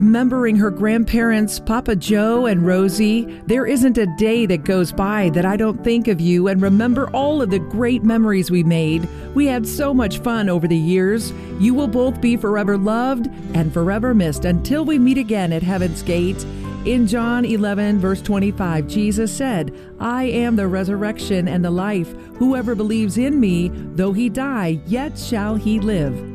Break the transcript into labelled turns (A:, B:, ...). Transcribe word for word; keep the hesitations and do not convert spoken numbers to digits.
A: remembering her grandparents, Papa Joe and Rosie. There isn't a day that goes by that I don't think of you and remember all of the great memories we made. We had so much fun over the years. You will both be forever loved and forever missed until we meet again at Heaven's Gate. In John eleven, verse twenty-five, Jesus said, I am the resurrection and the life. Whoever believes in me, though he die, yet shall he live.